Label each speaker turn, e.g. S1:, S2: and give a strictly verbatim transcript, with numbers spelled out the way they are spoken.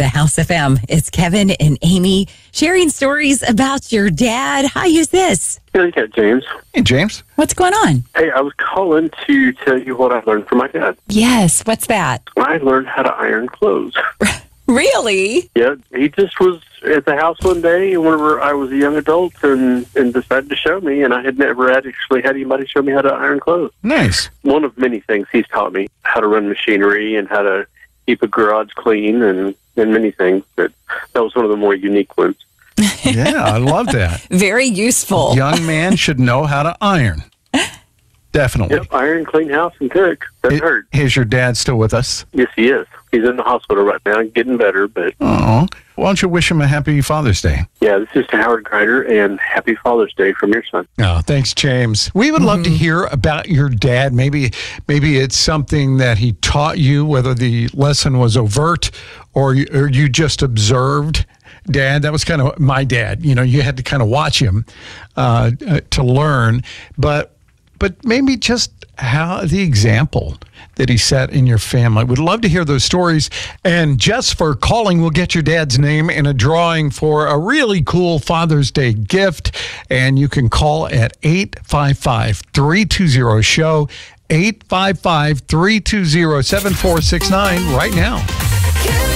S1: the House F M. It's Kevin and Amy sharing stories about your dad. Hi, who's this?
S2: Yeah, you got James.
S3: Hey, James.
S1: What's going on?
S2: Hey, I was calling to tell you what I learned from my dad.
S1: Yes, what's that?
S2: I learned how to iron clothes.
S1: Really?
S2: Yeah, he just was at the house one day whenever I was a young adult and, and decided to show me, and I had never actually had anybody show me how to iron clothes.
S3: Nice.
S2: One of many things he's taught me, how to run machinery and how to keep a garage clean and, and many things, but that was one of the more unique ones.
S3: Yeah, I love that.
S1: Very useful.
S3: Young man should know how to iron. Definitely.
S2: Yep, iron, clean house, and cook. That
S3: It-
S2: hurt.
S3: Is your dad still with us?
S2: Yes, he is. He's in the hospital right now, getting better, but
S3: Oh, why don't you wish him a happy Father's Day?
S2: yeah, this is to Howard Grider, and happy Father's Day from your son.
S3: Oh, thanks, James. We would love to hear about your dad. Maybe, maybe it's something that he taught you, whether the lesson was overt or you, or you just observed. Dad, that was kind of my dad. You know, you had to kind of watch him uh, uh, to learn, but but maybe just how the example that he set in your family. We'd love to hear those stories. And just for calling, we'll get your dad's name in a drawing for a really cool Father's Day gift. And you can call at eight five five, three two zero, SHOW, eight five five, three two zero, seven four six nine right now.